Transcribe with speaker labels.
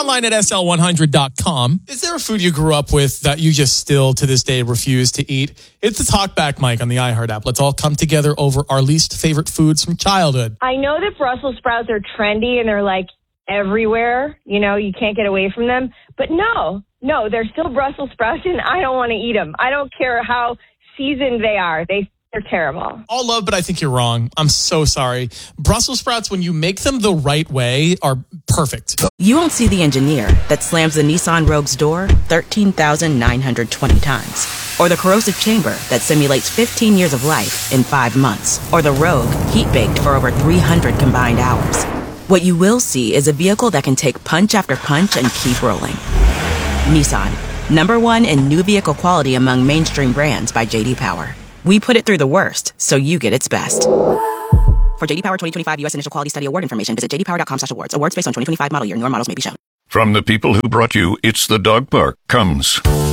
Speaker 1: online at sl100.com. Is there a food you grew up with that you just still to this day refuse to eat? It's the Talkback Mic on the iHeart app. Let's all come together over our least favorite foods from childhood.
Speaker 2: I know that Brussels sprouts are trendy and they're like everywhere. You know, you can't get away from them. But no, they're still Brussels sprouts and I don't want to eat them. I don't care how seasoned they are. They're terrible.
Speaker 1: All love, but I think you're wrong. I'm so sorry. Brussels sprouts, when you make them the right way, are perfect.
Speaker 3: You won't see the engineer that slams the Nissan Rogue's door 13,920 times. Or the corrosive chamber that simulates 15 years of life in 5 months. Or the Rogue heat-baked for over 300 combined hours. What you will see is a vehicle that can take punch after punch and keep rolling. Nissan, #1 in new vehicle quality among mainstream brands by J.D. Power. We put it through the worst, so you get its best. For J.D. Power 2025 U.S. Initial Quality Study Award information, visit jdpower.com/awards. Awards based on 2025 model year. Newer models may be shown.
Speaker 4: From the people who brought you It's the Dog Park comes